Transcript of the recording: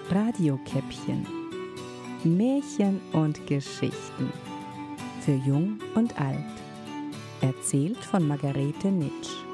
Radiokäppchen. Märchen und Geschichten. Für Jung und Alt. Erzählt von Margarete Nitsch.